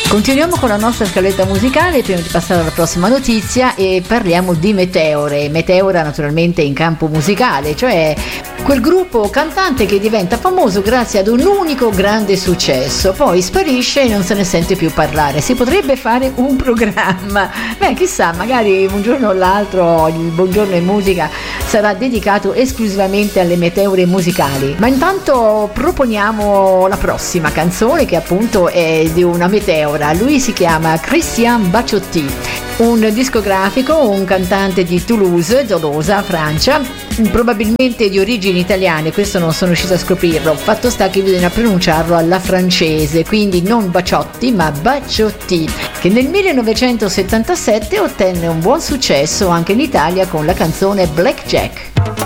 Continuiamo con la nostra scaletta musicale prima di passare alla prossima notizia e parliamo di Meteore. Meteora naturalmente in campo musicale, cioè quel gruppo cantante che diventa famoso grazie ad un unico grande successo, poi sparisce e non se ne sente più parlare. Si potrebbe fare un programma, chissà, magari un giorno o l'altro il Buongiorno in Musica sarà dedicato esclusivamente alle meteore musicali. Ma intanto proponiamo la prossima canzone, che appunto è di una meteora. Lui si chiama Christian Baciotti, un discografico, un cantante di Toulouse, Tolosa, Francia, probabilmente di origini italiane, questo non sono riuscita a scoprirlo, fatto sta che bisogna pronunciarlo alla francese, quindi non Baciotti ma Baciotti, che nel 1977 ottenne un buon successo anche in Italia con la canzone Blackjack.